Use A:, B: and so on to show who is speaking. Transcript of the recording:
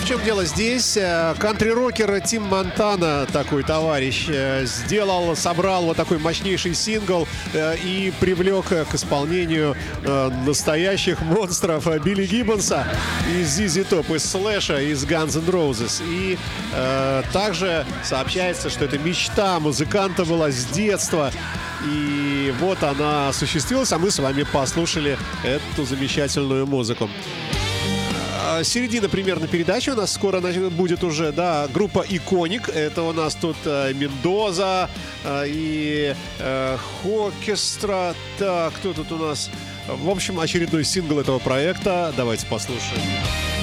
A: в чем дело здесь? Кантри-рокер Тим Монтана, такой товарищ, собрал вот такой мощнейший сингл и привлек к исполнению настоящих монстров Билли Гиббонса из ZZ Top, из Слэша, из Guns N' Roses. И также сообщается, что это мечта музыканта была с детства. И вот она осуществилась, а мы с вами послушали эту замечательную музыку. Середина примерно передачи у нас скоро будет уже, да, группа Iconic. Это у нас тут Мендоза и Хокестра. Так, кто тут у нас? В общем, очередной сингл этого проекта. Давайте послушаем.